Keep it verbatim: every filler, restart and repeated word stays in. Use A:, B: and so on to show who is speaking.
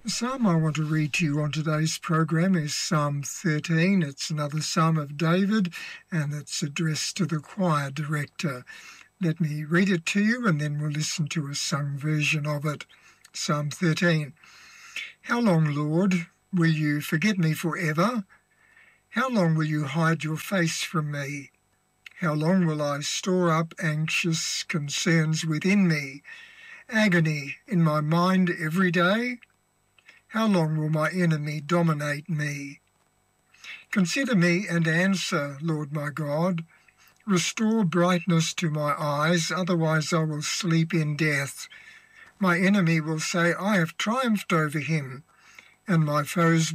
A: The psalm I want to read to you on today's program is Psalm thirteen. It's another psalm of David, and it's addressed to the choir director. Let me read it to you, and then we'll listen to a sung version of it. Psalm thirteen. How long, Lord, will you forget me forever? How long will you hide your face from me? How long will I store up anxious concerns within me, agony in my mind every day? How long will my enemy dominate me? Consider me and answer, Lord my God. Restore brightness to my eyes, otherwise I will sleep in death. My enemy will say, I have triumphed over him, and my foes